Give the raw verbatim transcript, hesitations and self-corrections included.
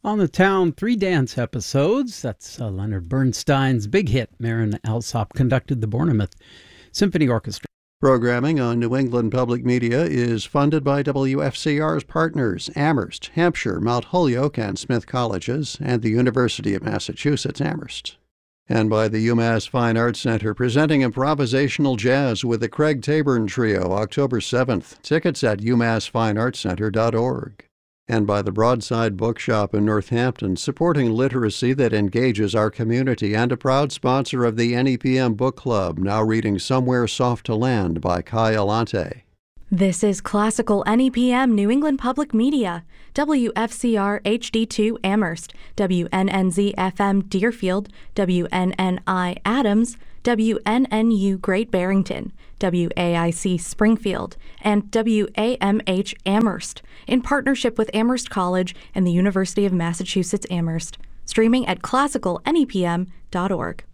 On the Town, three dance episodes. That's uh, Leonard Bernstein's big hit. Marin Alsop conducted the Bournemouth Symphony Orchestra. Programming on New England Public Media is funded by W F C R's partners, Amherst, Hampshire, Mount Holyoke, and Smith Colleges, and the University of Massachusetts Amherst. And by the UMass Fine Arts Center, presenting improvisational jazz with the Craig Taborn Trio, October seventh. Tickets at u mass fine arts center dot org. And by the Broadside Bookshop in Northampton, supporting literacy that engages our community, and a proud sponsor of the N E P M Book Club, now reading Somewhere Soft to Land by Kai Alante. This is Classical N E P M New England Public Media, W F C R H D two Amherst, W N N Z F M Deerfield, W N N I Adams, W N N U Great Barrington, W A I C Springfield, and W A M H Amherst, in partnership with Amherst College and the University of Massachusetts Amherst. Streaming at classical N E P M dot org.